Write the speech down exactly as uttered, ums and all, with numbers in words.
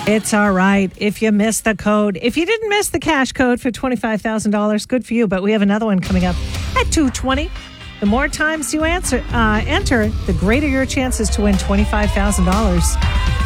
It's all right if you missed the code. If you didn't miss the cash code for twenty-five thousand dollars, good for you. But we have another one coming up at two twenty. The more times you answer, uh, enter, the greater your chances to win twenty-five thousand dollars.